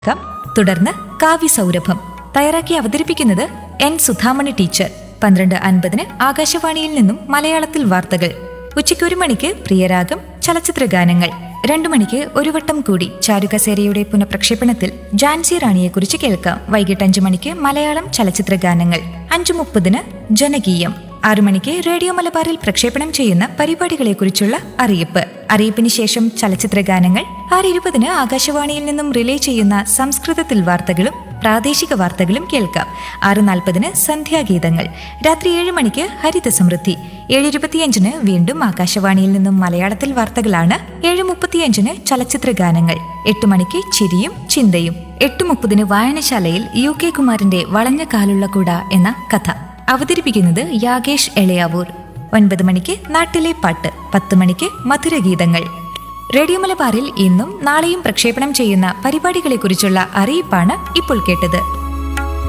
തുടർന്ന് കാവ്യസൗരഭം തയ്യാറാക്കി അവതരിപ്പിക്കുന്നത് എൻ സുധാമണി ടീച്ചർ. 12:50 ആകാശവാണിയിൽ നിന്നും മലയാളത്തിൽ വാർത്തകൾ. ഉച്ചയ്ക്ക് 1 മണിക്ക് പ്രിയരാഗം ചലച്ചിത്ര ഗാനങ്ങൾ. 2 മണിക്ക് ഒരു വട്ടം കൂടി ചാരുകസേരയുടെ പുനഃപ്രക്ഷേപണത്തിൽ ജാൻസി റാണിയെക്കുറിച്ച് കേൾക്കാം. വൈകിട്ട് 5 മണിക്ക് മലയാളം ചലച്ചിത്ര ഗാനങ്ങൾ. 5:30 ജനകീയം. 6 മണിക്ക് റേഡിയോ മലബാറിൽ പ്രക്ഷേപണം ചെയ്യുന്ന പരിപാടികളെക്കുറിച്ചുള്ള അറിയിപ്പ്. അറിയിപ്പിന് ശേഷം ചലച്ചിത്ര ഗാനങ്ങൾ. 6:20 ആകാശവാണിയിൽ നിന്നും റിലേ ചെയ്യുന്ന സംസ്കൃതത്തിൽ വാർത്തകളും പ്രാദേശിക വാർത്തകളും കേൾക്കാം. 6:40 സന്ധ്യാഗീതങ്ങൾ. രാത്രി 7 മണിക്ക് ഹരിത സമൃദ്ധി. 7:25 വീണ്ടും ആകാശവാണിയിൽ നിന്നും മലയാളത്തിൽ വാർത്തകളാണ്. 7:35 ചലച്ചിത്ര ഗാനങ്ങൾ. 8 മണിക്ക് ചിരിയും ചിന്തയും. 8:30 വായനശാലയിൽ UK കുമാരന്റെ വളഞ്ഞ കാലുള്ള കുട എന്ന കഥ അവതരിപ്പിക്കുന്നത് യാഗേഷ് എളയാവൂർ. 9 മണിക്ക് നാട്ടിലെ പാട്ട്. 10 മണിക്ക് മധുരഗീതങ്ങൾ. റേഡിയോ മലബാറിൽ ഇന്നും നാളെയും പ്രക്ഷേപണം ചെയ്യുന്ന പരിപാടികളെക്കുറിച്ചുള്ള അറിയിപ്പാണ് ഇപ്പോൾ കേട്ടത്.